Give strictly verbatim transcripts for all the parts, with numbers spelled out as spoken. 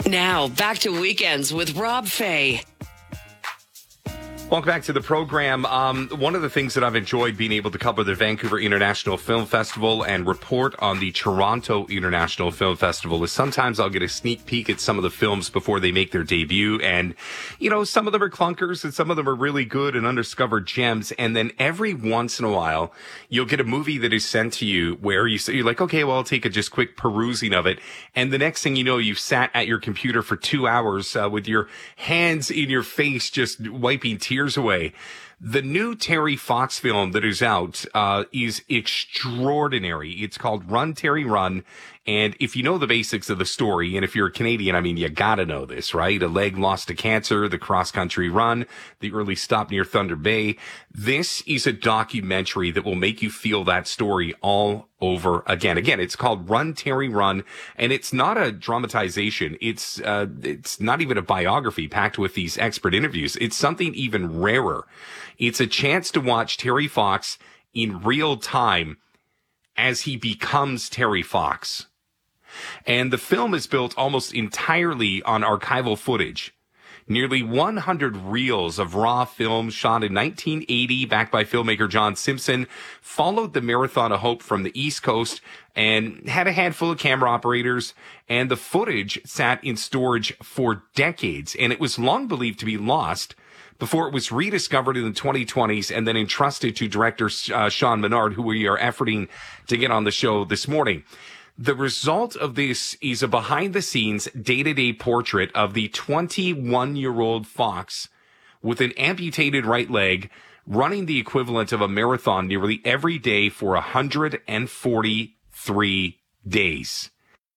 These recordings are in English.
Now, back to Weekends with Rob Fay. Welcome back to the program. Um, one of the things that I've enjoyed being able to cover the Vancouver International Film Festival and report on the Toronto International Film Festival is sometimes I'll get a sneak peek at some of the films before they make their debut. And, you know, some of them are clunkers and some of them are really good and undiscovered gems. And then every once in a while, you'll get a movie that is sent to you where you say, you're like, okay, well, I'll take a just quick perusing of it. And the next thing you know, you've sat at your computer for two hours uh, with your hands in your face, just wiping tears away. The new Terry Fox film that is out uh, is extraordinary. It's called Run, Terry, Run. And if you know the basics of the story, and if you're a Canadian, I mean, you gotta know this, right? A leg lost to cancer, the cross-country run, the early stop near Thunder Bay. This is a documentary that will make you feel that story all over again. Again, it's called Run, Terry, Run, and it's not a dramatization. It's uh, it's not even a biography packed with these expert interviews. It's something even rarer. It's a chance to watch Terry Fox in real time as he becomes Terry Fox. And the film is built almost entirely on archival footage. Nearly one hundred reels of raw film shot in nineteen eighty, backed by filmmaker John Simpson, followed the Marathon of Hope from the East Coast and had a handful of camera operators. And the footage sat in storage for decades, and it was long believed to be lost before it was rediscovered in the twenty twenties and then entrusted to director uh, Sean Menard, who we are efforting to get on the show this morning. The result of this is a behind-the-scenes, day-to-day portrait of the twenty-one-year-old Fox with an amputated right leg running the equivalent of a marathon nearly every day for one hundred forty-three days.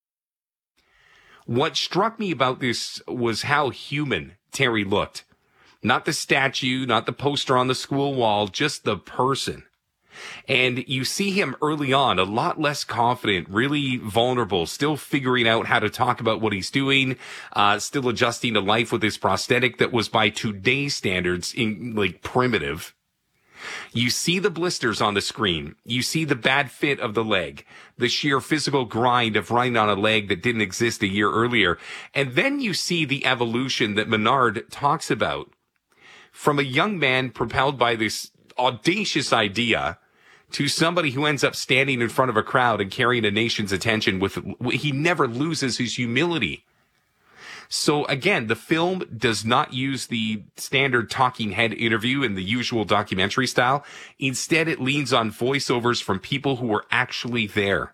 What struck me about this was how human Terry looked. Not the statue, not the poster on the school wall, just the person. And you see him early on, a lot less confident, really vulnerable, still figuring out how to talk about what he's doing, uh, still adjusting to life with his prosthetic that was by today's standards in, like, primitive. You see the blisters on the screen. You see the bad fit of the leg, the sheer physical grind of running on a leg that didn't exist a year earlier. And then you see the evolution that Menard talks about. From a young man propelled by this audacious idea to somebody who ends up standing in front of a crowd and carrying a nation's attention with, he never loses his humility. So again, the film does not use the standard talking head interview in the usual documentary style. Instead, it leans on voiceovers from people who were actually there.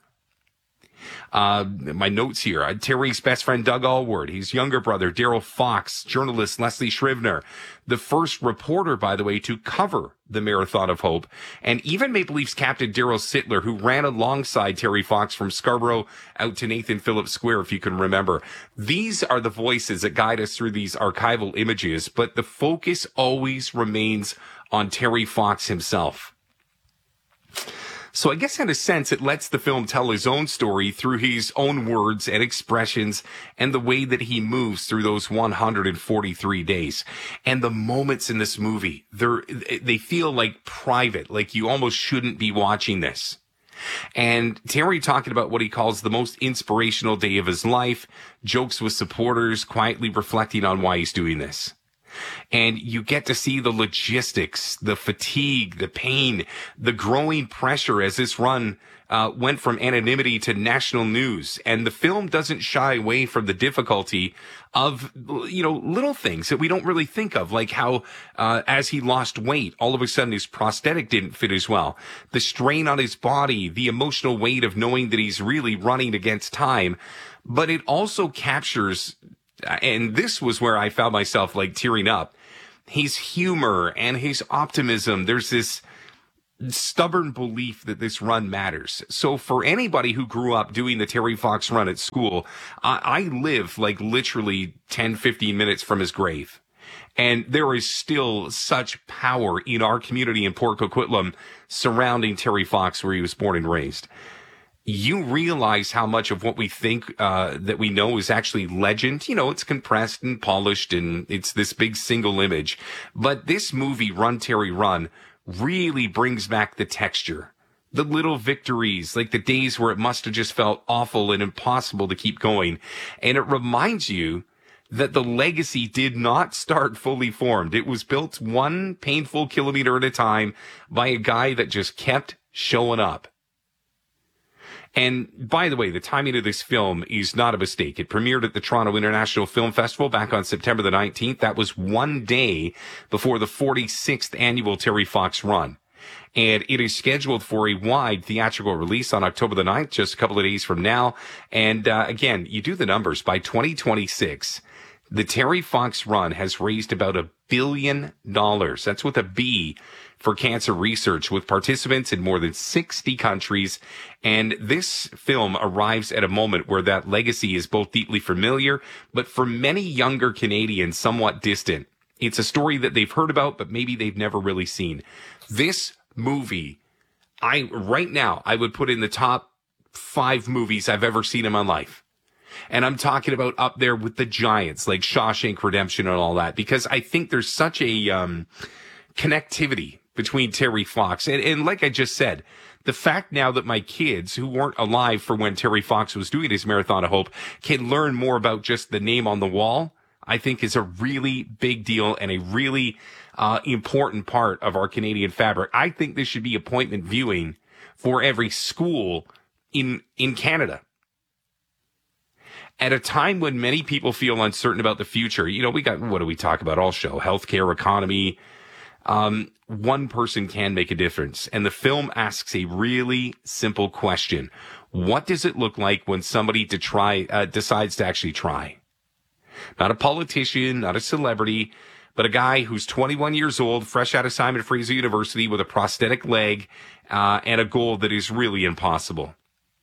Uh, my notes here, uh, Terry's best friend, Doug Allward, his younger brother, Daryl Fox, journalist Leslie Scrivener, the first reporter, by the way, to cover the Marathon of Hope, and even Maple Leafs captain Daryl Sittler, who ran alongside Terry Fox from Scarborough out to Nathan Phillips Square, if you can remember. These are the voices that guide us through these archival images, but the focus always remains on Terry Fox himself. So I guess in a sense, it lets the film tell his own story through his own words and expressions and the way that he moves through those one hundred forty-three days. And the moments in this movie, they're, they feel like private, like you almost shouldn't be watching this. And Terry talking about what he calls the most inspirational day of his life, jokes with supporters, quietly reflecting on why he's doing this. And you get to see the logistics, the fatigue, the pain, the growing pressure as this run uh, went from anonymity to national news. And the film doesn't shy away from the difficulty of, you know, little things that we don't really think of, like how uh, as he lost weight, all of a sudden his prosthetic didn't fit as well. The strain on his body, the emotional weight of knowing that he's really running against time. But it also captures, and this was where I found myself like tearing up, his humor and his optimism. There's this stubborn belief that this run matters. So for anybody who grew up doing the Terry Fox run at school, I, I live like literally ten, fifteen minutes from his grave. And there is still such power in our community in Port Coquitlam surrounding Terry Fox, where he was born and raised. You realize how much of what we think uh, that we know is actually legend. You know, it's compressed and polished and it's this big single image. But this movie, Run, Terry, Run, really brings back the texture, The little victories, like the days where it must have just felt awful and impossible to keep going. And it reminds you that the legacy did not start fully formed. It was built one painful kilometer at a time by a guy that just kept showing up. And by the way, the timing of this film is not a mistake. It premiered at the Toronto International Film Festival back on September the nineteenth. That was one day before the forty-sixth annual Terry Fox run. And it is scheduled for a wide theatrical release on October the ninth, just a couple of days from now. And uh, again, you do the numbers. By twenty twenty-six, the Terry Fox run has raised about a billion dollars. That's with a B for cancer research, with participants in more than sixty countries. And this film arrives at a moment where that legacy is both deeply familiar, but for many younger Canadians, somewhat distant. It's a story that they've heard about, but maybe they've never really seen. This movie, I right now, I would put in the top five movies I've ever seen in my life. And I'm talking about up there with the giants, like Shawshank Redemption and all that, because I think there's such a um, connectivity between Terry Fox. And, and like I just said, the fact now that my kids who weren't alive for when Terry Fox was doing his Marathon of Hope can learn more about just the name on the wall, I think is a really big deal and a really uh, important part of our Canadian fabric. I think this should be appointment viewing for every school in in Canada. At a time when many people feel uncertain about the future, you know, we got, what do we talk about all show? Healthcare, economy. Um, one person can make a difference. And the film asks a really simple question. What does it look like when somebody to try, uh, decides to actually try? Not a politician, not a celebrity, but a guy who's twenty-one years old, fresh out of Simon Fraser University with a prosthetic leg, uh, and a goal that is really impossible.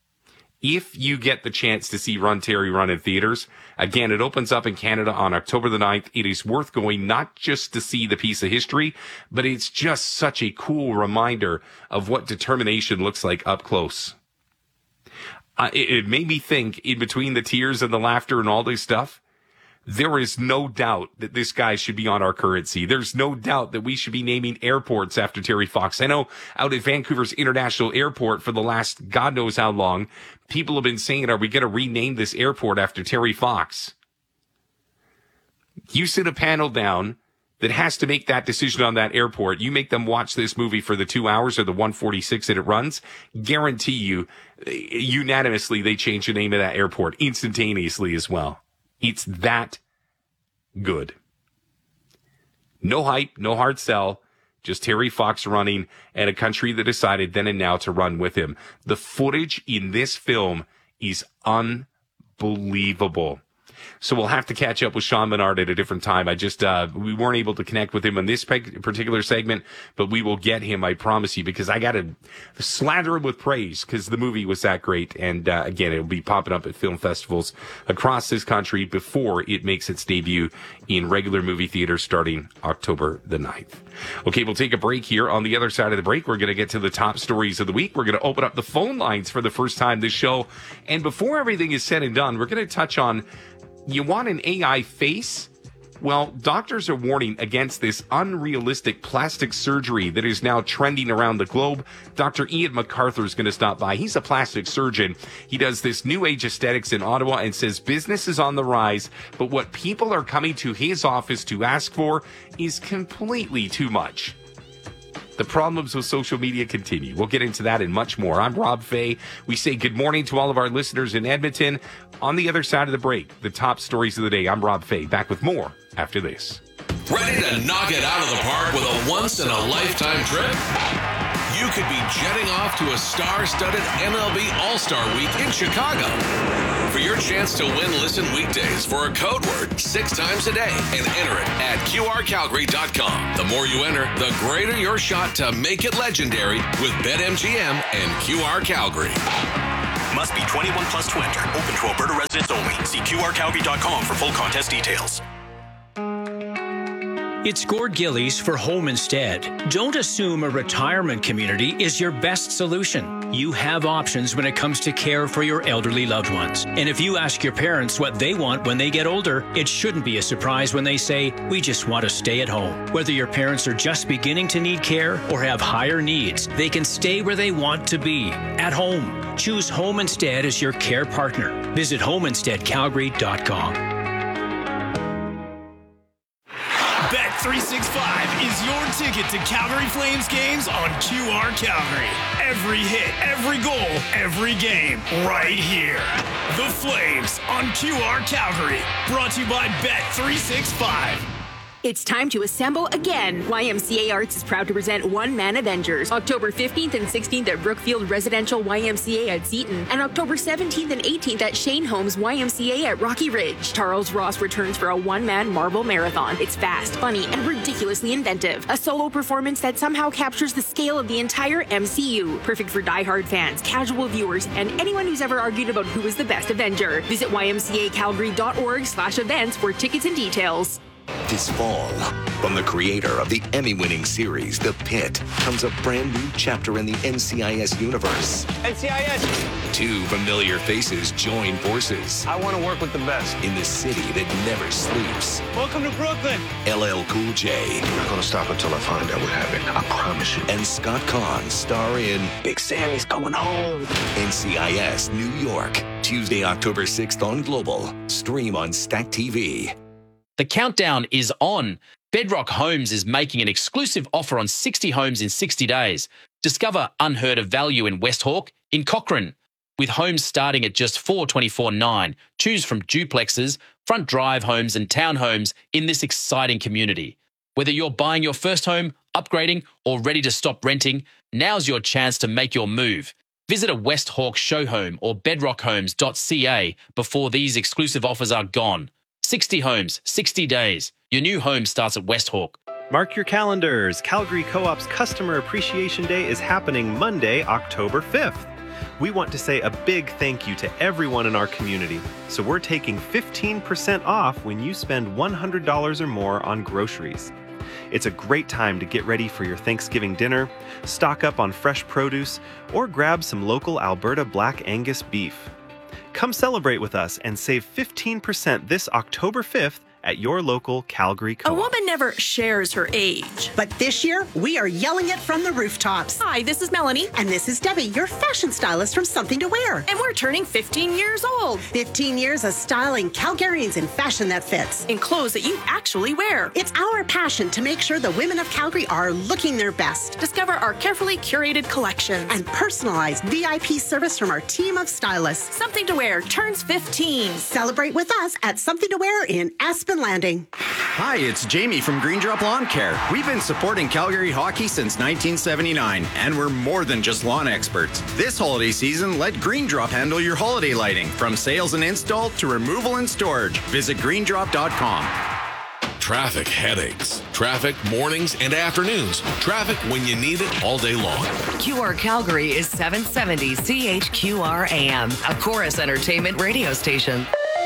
If you get the chance to see Run Terry Run in theaters, again, it opens up in Canada on October the ninth. It is worth going, not just to see the piece of history, but it's just such a cool reminder of what determination looks like up close. Uh, it, it made me think, in between the tears and the laughter and all this stuff, there is no doubt that this guy should be on our currency. There's no doubt that we should be naming airports after Terry Fox. I know out at Vancouver's International Airport for the last God knows how long, people have been saying, are we going to rename this airport after Terry Fox? You sit a panel down that has to make that decision on that airport. You make them watch this movie for the two hours or the one forty-six that it runs. Guarantee you, unanimously, they change the name of that airport instantaneously as well. It's that good. No hype, no hard sell, just Terry Fox running and a country that decided then and now to run with him. The footage in this film is unbelievable. So we'll have to catch up with Sean Menard at a different time. I just, uh, we weren't able to connect with him on this pe- particular segment, but we will get him, I promise you, because I got to slather him with praise because the movie was that great. And, uh, again, it'll be popping up at film festivals across this country before it makes its debut in regular movie theaters starting October the ninth. Okay, we'll take a break here. On the other side of the break, we're going to get to the top stories of the week. We're going to open up the phone lines for the first time this show. And before everything is said and done, we're going to touch on, you want an A I face? Well, doctors are warning against this unrealistic plastic surgery that is now trending around the globe. Doctor Ian MacArthur is going to stop by. He's a plastic surgeon. He does this new age aesthetics in Ottawa and says business is on the rise, but what people are coming to his office to ask for is completely too much. The problems with social media continue. We'll get into that and much more. I'm Rob Fay. We say good morning to all of our listeners in Edmonton. On the other side of the break, the top stories of the day. I'm Rob Fay. Back with more after this. Ready to knock it out of the park with a once-in-a-lifetime trip? You could be jetting off to a star-studded M L B All-Star Week in Chicago. For your chance to win, listen weekdays for a code word six times a day and enter it at Q R Calgary dot com. The more you enter, the greater your shot to make it legendary with BetMGM and Q R Calgary. Must be twenty-one plus to enter. Open to Alberta residents only. See Q R Calgary dot com for full contest details. It's Gord Gillies for Home Instead. Don't assume a retirement community is your best solution. You have options when it comes to care for your elderly loved ones. And if you ask your parents what they want when they get older, it shouldn't be a surprise when they say, we just want to stay at home. Whether your parents are just beginning to need care or have higher needs, they can stay where they want to be, at home. Choose Home Instead as your care partner. Visit home instead calgary dot com. Bet three sixty-five is your ticket to Calgary Flames games on Q R Calgary. Every hit, every goal, every game, right here. The Flames on Q R Calgary. Brought to you by Bet three sixty-five. It's time to assemble again. Y M C A Arts is proud to present One Man Avengers, October fifteenth and sixteenth at Brookfield Residential Y M C A at Seton, and October seventeenth and eighteenth at Shane Holmes Y M C A at Rocky Ridge. Charles Ross returns for a one-man Marvel marathon. It's fast, funny, and ridiculously inventive. A solo performance that somehow captures the scale of the entire M C U. Perfect for die-hard fans, casual viewers, and anyone who's ever argued about who is the best Avenger. Visit y m c a calgary dot org slash events for tickets and details. This fall, from the creator of the Emmy-winning series, The Pit, comes a brand new chapter in the N C I S universe. N C I S! Two familiar faces join forces. I want to work with the best. In the city that never sleeps. Welcome to Brooklyn! L L Cool J. I'm not going to stop until I find out what happened. I promise you. And Scott Conn star in Big Sammy's coming home. N C I S New York. Tuesday, October sixth on Global. Stream on Stack T V. The countdown is on. Bedrock Homes is making an exclusive offer on sixty homes in sixty days. Discover unheard of value in West Hawke, in Cochrane. With homes starting at just four hundred twenty-four thousand nine hundred dollars. Choose from duplexes, front drive homes and townhomes in this exciting community. Whether you're buying your first home, upgrading, or ready to stop renting, now's your chance to make your move. Visit a West Hawke show home or bedrock homes dot c a before these exclusive offers are gone. sixty homes, sixty days. Your new home starts at West Hawke. Mark your calendars. Calgary Co-op's Customer Appreciation Day is happening Monday, October fifth. We want to say a big thank you to everyone in our community. So we're taking fifteen percent off when you spend one hundred dollars or more on groceries. It's a great time to get ready for your Thanksgiving dinner, stock up on fresh produce, or grab some local Alberta Black Angus beef. Come celebrate with us and save fifteen percent this October fifth at your local Calgary Co-op. A woman never shares her age. But this year, we are yelling it from the rooftops. Hi, this is Melanie. And this is Debbie, your fashion stylist from Something to Wear. And we're turning fifteen years old. fifteen years of styling Calgarians in fashion that fits. In clothes that you actually wear. It's our passion to make sure the women of Calgary are looking their best. Discover our carefully curated collections. And personalized V I P service from our team of stylists. Something to Wear turns fifteen. Celebrate with us at Something to Wear in Aspen Landing. Hi, it's Jamie from Green Drop Lawn Care. We've been supporting Calgary hockey since nineteen seventy-nine, and we're more than just lawn experts. This holiday season, let Green Drop handle your holiday lighting, from sales and install to removal and storage. Visit green drop dot com. Traffic headaches. Traffic mornings and afternoons. Traffic when you need it all day long. Q R Calgary is seven seventy C H Q R A M, a Chorus Entertainment radio station.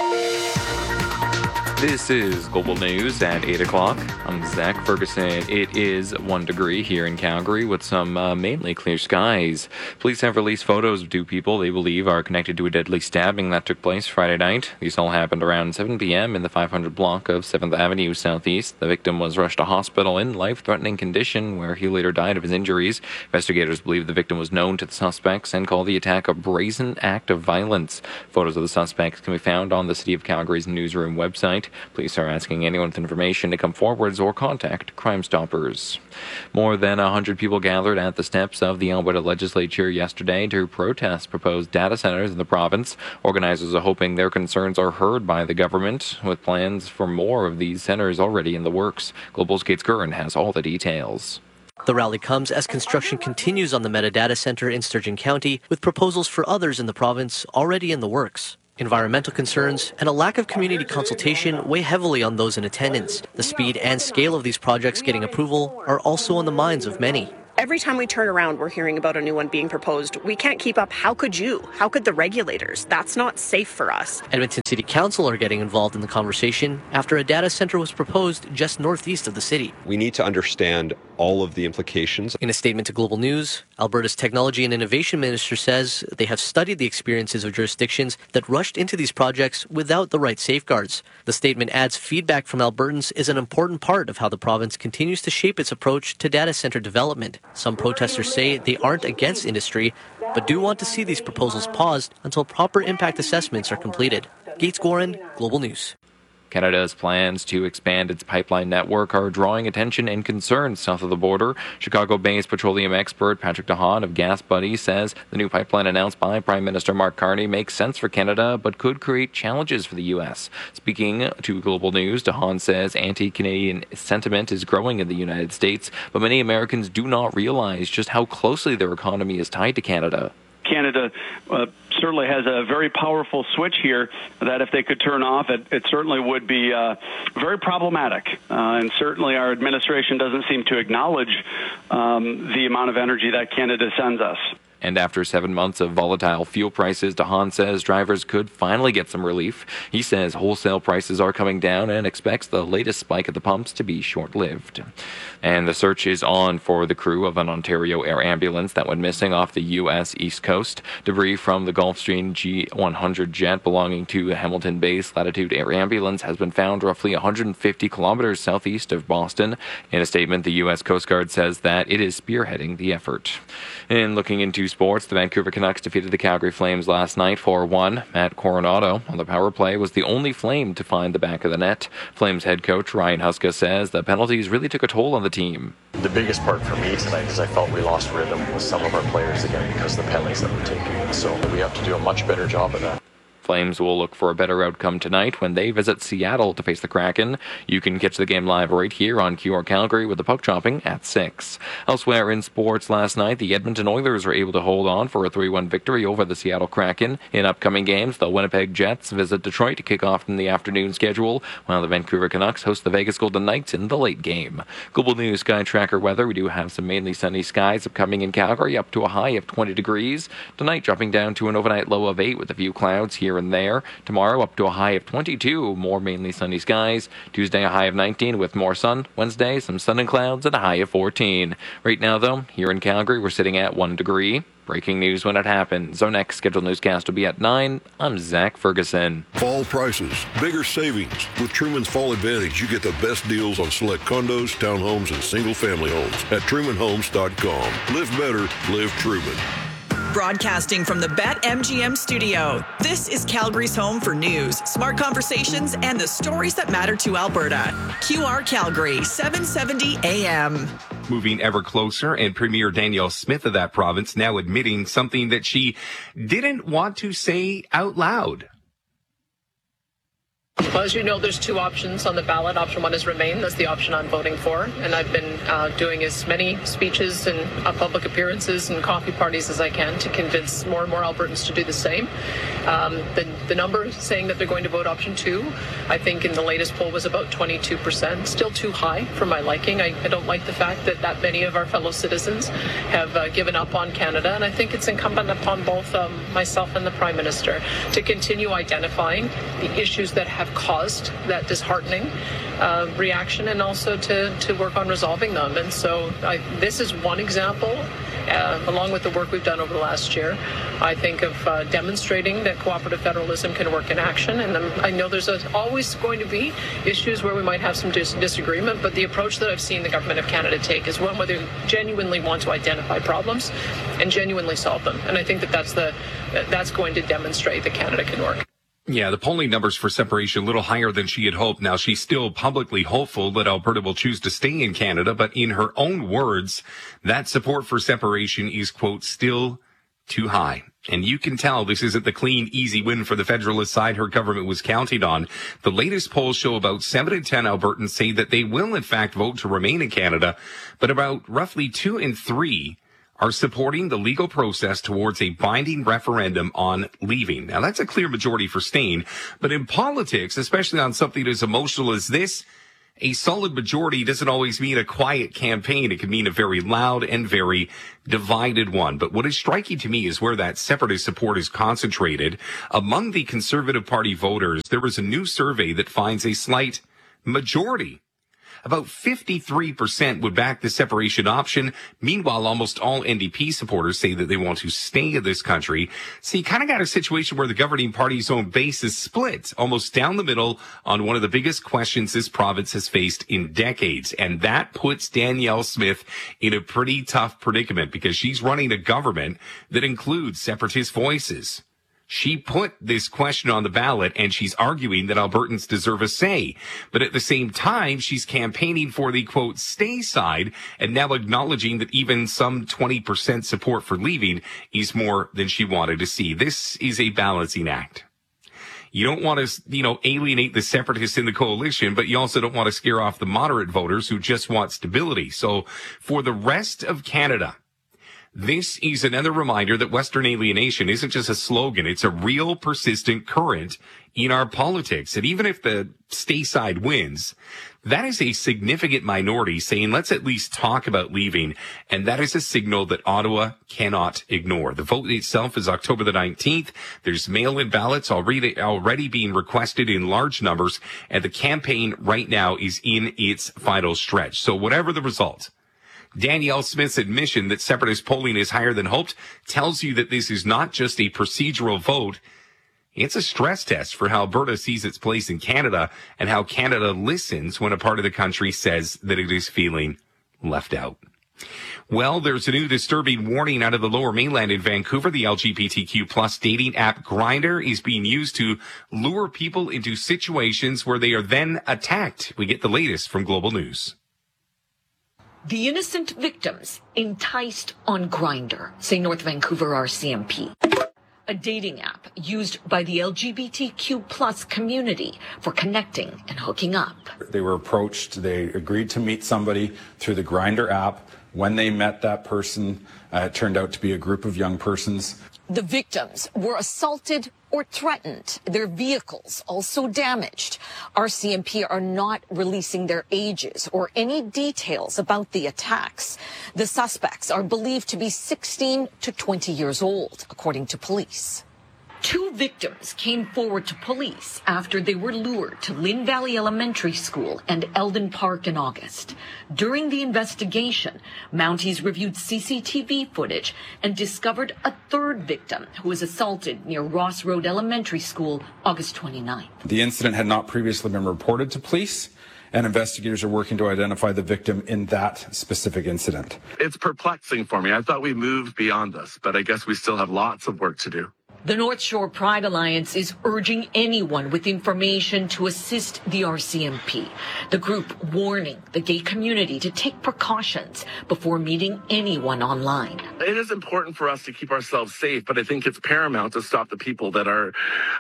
This is Global News at eight o'clock. I'm Zach Ferguson. It is one degree here in Calgary with some uh, mainly clear skies. Police have released photos of two people they believe are connected to a deadly stabbing that took place Friday night. These all happened around seven p.m. in the five hundred block of seventh Avenue Southeast. The victim was rushed to hospital in life-threatening condition, where he later died of his injuries. Investigators believe the victim was known to the suspects and call the attack a brazen act of violence. Photos of the suspects can be found on the City of Calgary's newsroom website. Police are asking anyone with information to come forwards or contact Crime Stoppers. More than one hundred people gathered at the steps of the Alberta Legislature yesterday to protest proposed data centers in the province. Organizers are hoping their concerns are heard by the government, with plans for more of these centers already in the works. Global's Kate Curran has all the details. The rally comes as construction continues on the Meta Data Center in Sturgeon County, with proposals for others in the province already in the works. Environmental concerns and a lack of community consultation weigh heavily on those in attendance. The speed and scale of these projects getting approval are also on the minds of many. Every time we turn around, we're hearing about a new one being proposed. We can't keep up. How could you? How could the regulators? That's not safe for us. Edmonton City Council are getting involved in the conversation after a data center was proposed just northeast of the city. We need to understand all of the implications. In a statement to Global News, Alberta's Technology and Innovation Minister says they have studied the experiences of jurisdictions that rushed into these projects without the right safeguards. The statement adds feedback from Albertans is an important part of how the province continues to shape its approach to data center development. Some protesters say they aren't against industry, but do want to see these proposals paused until proper impact assessments are completed. Gates Gorin, Global News. Canada's plans to expand its pipeline network are drawing attention and concern south of the border. Chicago-based petroleum expert Patrick DeHaan of Gas Buddy says the new pipeline announced by Prime Minister Mark Carney makes sense for Canada but could create challenges for the U S. Speaking to Global News, DeHaan says anti-Canadian sentiment is growing in the United States, but many Americans do not realize just how closely their economy is tied to Canada. Canada uh, certainly has a very powerful switch here that if they could turn off, it, it certainly would be uh, very problematic. Uh, and certainly our administration doesn't seem to acknowledge um, the amount of energy that Canada sends us. And after seven months of volatile fuel prices, DeHaan says drivers could finally get some relief. He says wholesale prices are coming down and expects the latest spike at the pumps to be short-lived. And the search is on for the crew of an Ontario air ambulance that went missing off the U S East Coast. Debris from the Gulfstream G one hundred jet belonging to the Hamilton-based Latitude Air Ambulance has been found roughly one hundred fifty kilometers southeast of Boston. In a statement, the U S Coast Guard says that it is spearheading the effort. And looking into sports, the Vancouver Canucks defeated the Calgary Flames last night four one. Matt Coronado on the power play was the only Flame to find the back of the net. Flames head coach Ryan Huska says the penalties really took a toll on the team. The biggest part for me tonight is I felt we lost rhythm with some of our players again because of the penalties that were taken. So we have to do a much better job of that. Flames will look for a better outcome tonight when they visit Seattle to face the Kraken. You can catch the game live right here on Q R Calgary with the puck dropping at six. Elsewhere in sports last night, the Edmonton Oilers were able to hold on for a three one victory over the Seattle Kraken. In upcoming games, the Winnipeg Jets visit Detroit to kick off in the afternoon schedule, while the Vancouver Canucks host the Vegas Golden Knights in the late game. Global News Sky Tracker weather, we do have some mainly sunny skies upcoming in Calgary, up to a high of twenty degrees. Tonight dropping down to an overnight low of eight with a few clouds here and there. Tomorrow up to a high of twenty-two, more mainly sunny skies. Tuesday a high of nineteen with more sun. Wednesday some sun and clouds and a high of fourteen. Right now though, here in Calgary we're sitting at one degree. Breaking news when it happens. Our next scheduled newscast will be at nine. I'm Zach Ferguson. Fall prices, bigger savings. With Truman's Fall Advantage, you get the best deals on select condos, townhomes, and single-family homes at truman homes dot com. Live better, live Truman. Broadcasting from the BetMGM studio, this is Calgary's home for news, smart conversations, and the stories that matter to Alberta. Q R Calgary, seven seventy A M. Moving ever closer, and Premier Danielle Smith of that province now admitting something that she didn't want to say out loud. Well, as you know, there's two options on the ballot. Option one is Remain. That's the option I'm voting for. And I've been uh, doing as many speeches and uh, public appearances and coffee parties as I can to convince more and more Albertans to do the same. Um, the, the number saying that they're going to vote option two, I think in the latest poll was about twenty-two percent. Still too high for my liking. I, I don't like the fact that that many of our fellow citizens have uh, given up on Canada. And I think it's incumbent upon both um, myself and the Prime Minister to continue identifying the issues that have caused that disheartening uh, reaction and also to, to work on resolving them. And so I, this is one example, uh, along with the work we've done over the last year, I think of uh, demonstrating that cooperative federalism can work in action. And I'm, I know there's a, always going to be issues where we might have some dis- disagreement, but the approach that I've seen the Government of Canada take is one where they genuinely want to identify problems and genuinely solve them. And I think that that's, the, that's going to demonstrate that Canada can work. Yeah, the polling numbers for separation a little higher than she had hoped. Now, she's still publicly hopeful that Alberta will choose to stay in Canada, but in her own words, that support for separation is, quote, still too high. And you can tell this isn't the clean, easy win for the Federalist side her government was counting on. The latest polls show about seven in ten Albertans say that they will, in fact, vote to remain in Canada, but about roughly two in three are supporting the legal process towards a binding referendum on leaving. Now, that's a clear majority for staying, but in politics, especially on something as emotional as this, A solid majority doesn't always mean a quiet campaign. It can mean a very loud and very divided one. But what is striking to me is where that separatist support is concentrated. Among the Conservative Party voters, there was a new survey that finds a slight majority. About fifty-three percent would back the separation option. Meanwhile, almost all N D P supporters say that they want to stay in this country. So you kind of got a situation where the governing party's own base is split almost down the middle on one of the biggest questions this province has faced in decades. And that puts Danielle Smith in a pretty tough predicament because she's running a government that includes separatist voices. She put this question on the ballot and she's arguing that Albertans deserve a say. But at the same time, she's campaigning for the, quote, stay side and now acknowledging that even some twenty percent support for leaving is more than she wanted to see. This is a balancing act. You don't want to, you know, alienate the separatists in the coalition, but you also don't want to scare off the moderate voters who just want stability. So for the rest of Canada, this is another reminder that Western alienation isn't just a slogan. It's a real persistent current in our politics. And even if the stay side wins, that is a significant minority saying, let's at least talk about leaving. And that is a signal that Ottawa cannot ignore. The vote itself is October the nineteenth. There's mail-in ballots already, already being requested in large numbers. And the campaign right now is in its final stretch. So whatever the result, Danielle Smith's admission that separatist polling is higher than hoped tells you that this is not just a procedural vote. It's a stress test for how Alberta sees its place in Canada and how Canada listens when a part of the country says that it is feeling left out. Well, there's a new disturbing warning out of the Lower Mainland in Vancouver. The L G B T Q plus dating app Grindr is being used to lure people into situations where they are then attacked. We get the latest from Global News. The innocent victims enticed on Grindr, say North Vancouver R C M P. A dating app used by the L G B T Q plus community for connecting and hooking up. They were approached, they agreed to meet somebody through the Grindr app. When they met that person, uh, it turned out to be a group of young persons. The victims were assaulted or threatened. Their vehicles also damaged. R C M P are not releasing their ages or any details about the attacks. The suspects are believed to be sixteen to twenty years old, according to police. Two victims came forward to police after they were lured to Lynn Valley Elementary School and Eldon Park in August. During the investigation, Mounties reviewed C C T V footage and discovered a third victim who was assaulted near Ross Road Elementary School August twenty-ninth. The incident had not previously been reported to police, and investigators are working to identify the victim in that specific incident. It's perplexing for me. I thought we moved beyond this, but I guess we still have lots of work to do. The North Shore Pride Alliance is urging anyone with information to assist the R C M P. The group warning the gay community to take precautions before meeting anyone online. It is important for us to keep ourselves safe, but I think it's paramount to stop the people that are,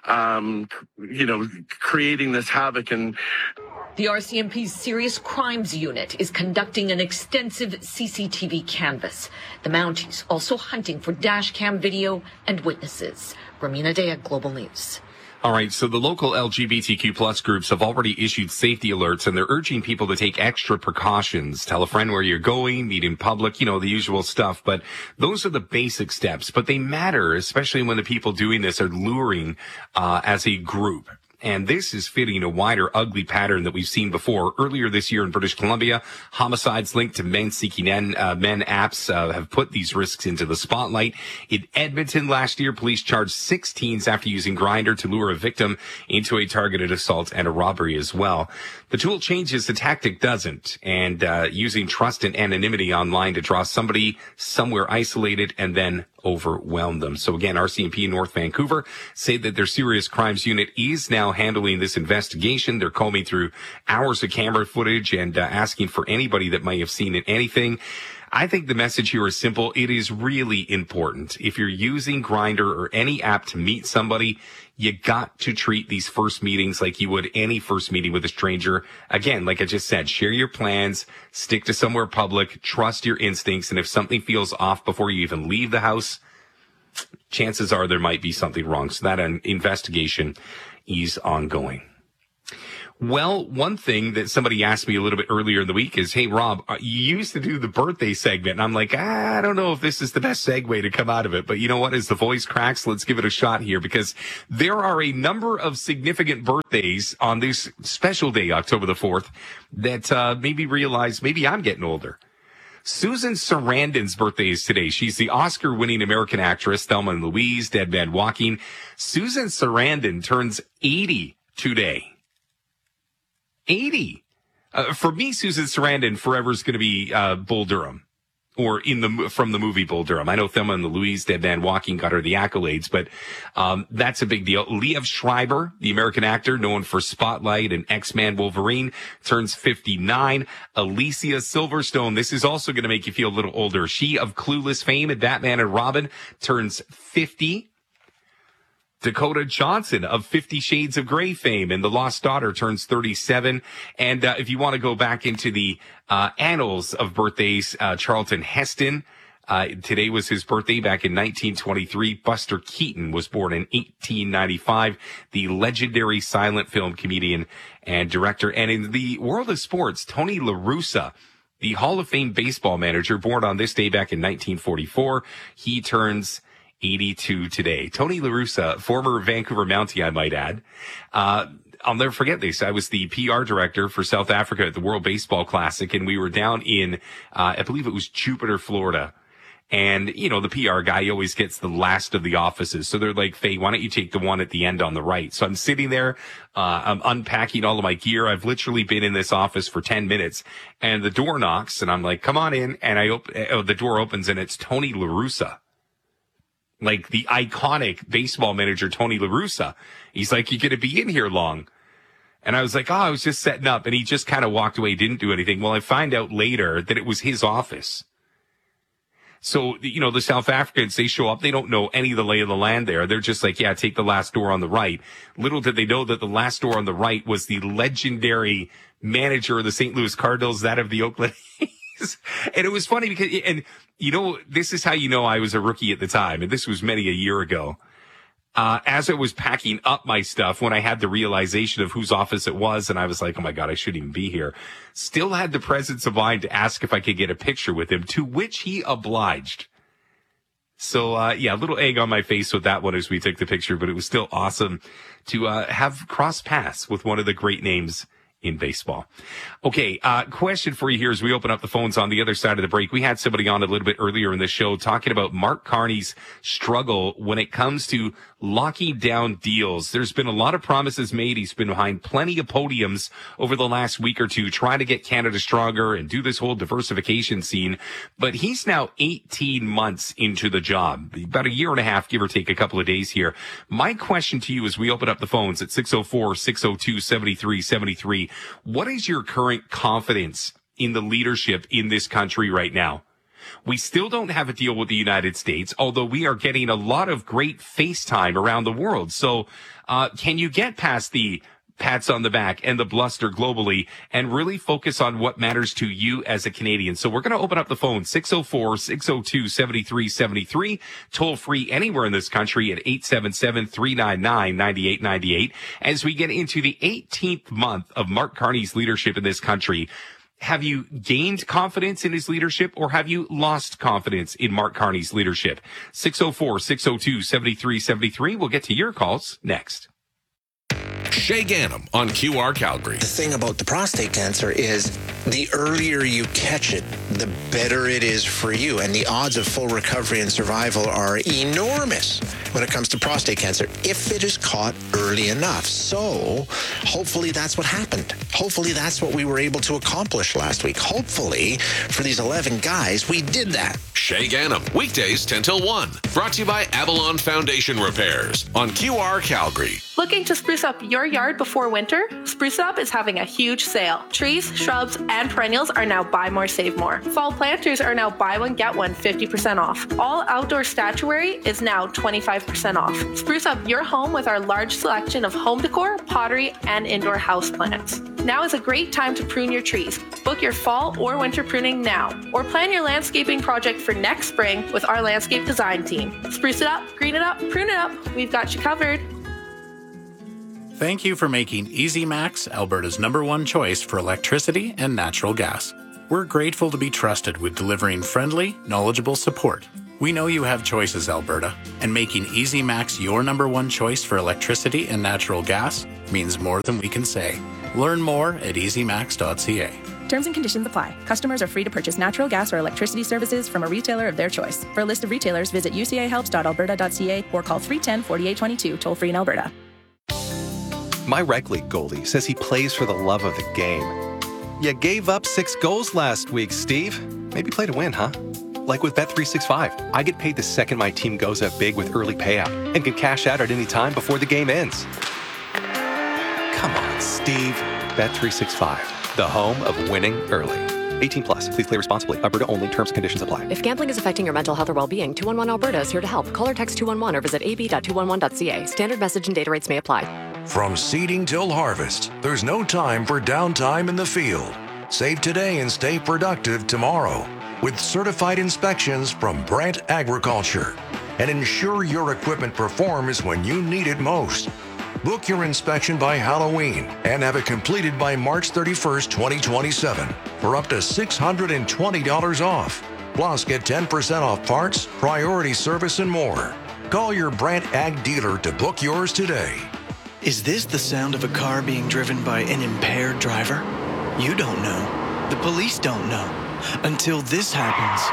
um, you know, creating this havoc. And the R C M P's Serious Crimes Unit is conducting an extensive C C T V canvass. The Mounties also hunting for dash cam video and witnesses. Ramina Dea, Global News. All right, so the local L G B T Q plus groups have already issued safety alerts, and they're urging people to take extra precautions. Tell a friend where you're going, meet in public, you know, the usual stuff. But those are the basic steps, but they matter, especially when the people doing this are luring uh, as a group. And this is fitting a wider ugly pattern that we've seen before. Earlier this year in British Columbia, homicides linked to men seeking men, uh, men apps uh, have put these risks into the spotlight. In Edmonton last year, police charged six teens after using Grindr to lure a victim into a targeted assault and a robbery as well. The tool changes, the tactic doesn't. And uh, using trust and anonymity online to draw somebody somewhere isolated and then overwhelm them. So again, R C M P in North Vancouver say that their Serious Crimes Unit is now handling this investigation. They're combing through hours of camera footage and uh, asking for anybody that might have seen anything. I think the message here is simple. It is really important. If you're using Grindr or any app to meet somebody, you got to treat these first meetings like you would any first meeting with a stranger. Again, like I just said, share your plans, stick to somewhere public, trust your instincts, and if something feels off before you even leave the house, chances are there might be something wrong. So that an investigation is ongoing. Well, one thing that somebody asked me a little bit earlier in the week is, hey, Rob, you used to do the birthday segment. And I'm like, ah, I don't know if this is the best segue to come out of it. But you know what? As the voice cracks, let's give it a shot here, because there are a number of significant birthdays on this special day, October the fourth, that uh, made me realize maybe I'm getting older. Susan Sarandon's birthday is today. She's the Oscar-winning American actress, Thelma and Louise, Dead Man Walking. Susan Sarandon turns eighty today. eighty. Uh, for me, Susan Sarandon forever is going to be uh, Bull Durham, or in the from the movie Bull Durham. I know Thelma and Louise, Dead Man Walking got her the accolades, but um, that's a big deal. Liev Schreiber, the American actor known for Spotlight and X-Men Wolverine, turns fifty-nine. Alicia Silverstone, this is also going to make you feel a little older. She of Clueless fame and Batman and Robin turns fifty. Dakota Johnson of Fifty Shades of Grey fame and The Lost Daughter turns thirty-seven. And uh, if you want to go back into the uh, annals of birthdays, uh, Charlton Heston, uh, today was his birthday back in nineteen twenty-three. Buster Keaton was born in eighteen ninety-five, the legendary silent film comedian and director. And in the world of sports, Tony La Russa, the Hall of Fame baseball manager, born on this day back in nineteen forty-four, he turns eighty-two today. Tony La Russa, former Vancouver Mountie, I might add. Uh, I'll never forget this. I was the P R director for South Africa at the World Baseball Classic, and we were down in, uh, I believe it was Jupiter, Florida. And, you know, the P R guy always gets the last of the offices. So they're like, Faye, why don't you take the one at the end on the right? So I'm sitting there, uh, I'm unpacking all of my gear. I've literally been in this office for ten minutes, and the door knocks, and I'm like, come on in. And I open, oh, the door opens, and it's Tony La Russa. Like the iconic baseball manager, Tony La Russa. He's like, you going to be in here long? And I was like, oh, I was just setting up. And he just kind of walked away, didn't do anything. Well, I find out later that it was his office. So, you know, the South Africans, they show up. They don't know any of the lay of the land there. They're just like, yeah, take the last door on the right. Little did they know that the last door on the right was the legendary manager of the Saint Louis Cardinals, that of the Oakland A's. And it was funny because, and you know, this is how you know I was a rookie at the time, and this was many a year ago. Uh, as I was packing up my stuff, when I had the realization of whose office it was, and I was like, oh my God, I shouldn't even be here, still had the presence of mind to ask if I could get a picture with him, to which he obliged. So, uh, yeah, a little egg on my face with that one as we took the picture, but it was still awesome to uh, have cross paths with one of the great names in baseball. Okay, uh, question for you here as we open up the phones on the other side of the break. We had somebody on a little bit earlier in the show talking about Mark Carney's struggle when it comes to locking down deals. There's been a lot of promises made. He's been behind plenty of podiums over the last week or two trying to get Canada stronger and do this whole diversification scene. But he's now eighteen months into the job, about a year and a half, give or take a couple of days here. My question to you as we open up the phones at six oh four, six oh two, seven three seven three, what is your current confidence in the leadership in this country right now? We still don't have a deal with the United States, although we are getting a lot of great FaceTime around the world. So, uh, can you get past the pats on the back and the bluster globally and really focus on what matters to you as a Canadian? So we're going to open up the phone, six oh four, six oh two, seven three seven three, toll free anywhere in this country at eight seven seven, three nine nine, nine eight nine eight. As we get into the eighteenth month of Mark Carney's leadership in this country, have you gained confidence in his leadership, or have you lost confidence in Mark Carney's leadership? six oh four, six oh two, seven three seven three. We'll get to your calls next. Shay Ganem on Q R Calgary. The thing about the prostate cancer is the earlier you catch it, the better it is for you. And the odds of full recovery and survival are enormous when it comes to prostate cancer, if it is caught early enough. So hopefully that's what happened. Hopefully that's what we were able to accomplish last week. Hopefully for these eleven guys, we did that. Shay Ganem, weekdays ten till one. Brought to you by Avalon Foundation Repairs on Q R Calgary. Looking to spruce up your yard before winter? Spruce Up is having a huge sale. Trees, shrubs, and perennials are now buy more, save more. Fall planters are now buy one, get one fifty percent off. All outdoor statuary is now twenty-five percent off. Spruce up your home with our large selection of home decor, pottery, and indoor houseplants. Now is a great time to prune your trees. Book your fall or winter pruning now, or plan your landscaping project for next spring with our landscape design team. Spruce it up, green it up, prune it up. We've got you covered. Thank you for making Easy Max Alberta's number one choice for electricity and natural gas. We're grateful to be trusted with delivering friendly, knowledgeable support. We know you have choices, Alberta, and making Easy Max your number one choice for electricity and natural gas means more than we can say. Learn more at easy max dot c a. Terms and conditions apply. Customers are free to purchase natural gas or electricity services from a retailer of their choice. For a list of retailers, visit u c a helps dot alberta dot c a or call three one zero, four eight two two, toll free in Alberta. My rec league goalie says he plays for the love of the game. You gave up six goals last week, Steve. Maybe play to win, huh? Like with Bet three sixty-five, I get paid the second my team goes up big with early payout and can cash out at any time before the game ends. Come on, Steve. Bet three sixty-five, the home of winning early. eighteen plus. Please play responsibly. Alberta only. Terms and conditions apply. If gambling is affecting your mental health or well-being, two one one Alberta is here to help. Call or text two one one or visit a b dot two one one dot c a. Standard message and data rates may apply. From seeding till harvest, there's no time for downtime in the field. Save today and stay productive tomorrow with certified inspections from Brandt Agriculture. And ensure your equipment performs when you need it most. Book your inspection by Halloween and have it completed by March thirty-first, twenty twenty-seven for up to six hundred twenty dollars off. Plus, get ten percent off parts, priority service, and more. Call your Brandt Ag dealer to book yours today. Is this the sound of a car being driven by an impaired driver? You don't know. The police don't know. Until this happens.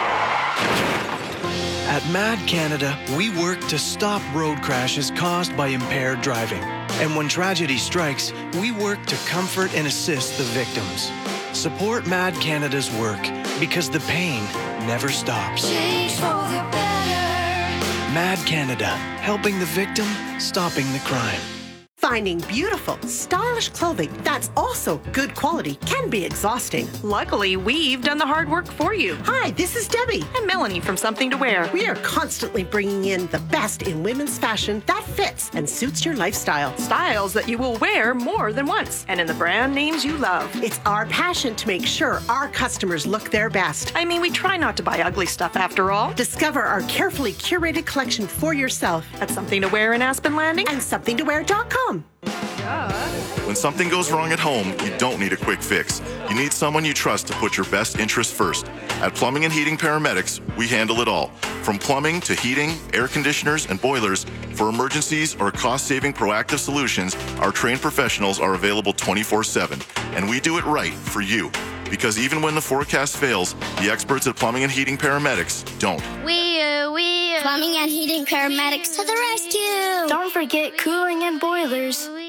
At Mad Canada, we work to stop road crashes caused by impaired driving. And when tragedy strikes, we work to comfort and assist the victims. Support Mad Canada's work because the pain never stops. Change for the better. Mad Canada, helping the victim, stopping the crime. Finding beautiful, stylish clothing that's also good quality can be exhausting. Luckily, we've done the hard work for you. Hi, this is Debbie. And Melanie from Something to Wear. We are constantly bringing in the best in women's fashion that fits and suits your lifestyle. Styles that you will wear more than once, and in the brand names you love. It's our passion to make sure our customers look their best. I mean, we try not to buy ugly stuff after all. Discover our carefully curated collection for yourself at Something to Wear in Aspen Landing and something to wear dot com. When something goes wrong at home, you don't need a quick fix. You need someone you trust to put your best interests first. At Plumbing and Heating Paramedics, we handle it all. From plumbing to heating, air conditioners, and boilers, for emergencies or cost-saving proactive solutions, our trained professionals are available twenty-four seven. And we do it right for you. Because even when the forecast fails, the experts at Plumbing and Heating Paramedics don't. We, uh, we, uh, Plumbing and Heating Paramedics to the rescue. Don't forget cooling and boilers.